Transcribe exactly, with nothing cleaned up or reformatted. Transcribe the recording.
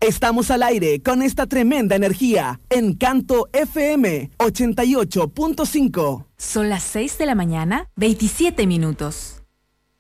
Estamos al aire con esta tremenda energía. Encanto F M ochenta y ocho punto cinco. Son las seis de la mañana, veintisiete minutos.